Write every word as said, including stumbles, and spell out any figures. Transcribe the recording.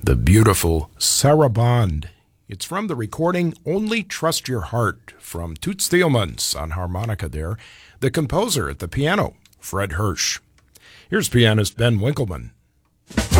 the beautiful Sarah Bond. It's from the recording Only Trust Your Heart from Toots Thielemans on harmonica there. The composer at the piano, Fred Hersch. Here's pianist Ben Winkleman.